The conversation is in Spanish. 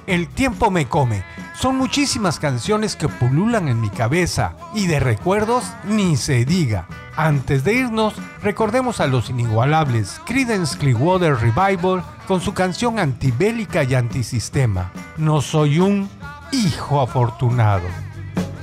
El tiempo me come. Son muchísimas canciones que pululan en mi cabeza y de recuerdos ni se diga. Antes de irnos, recordemos a los inigualables Creedence Clearwater Revival con su canción antibélica y antisistema, No soy un hijo afortunado.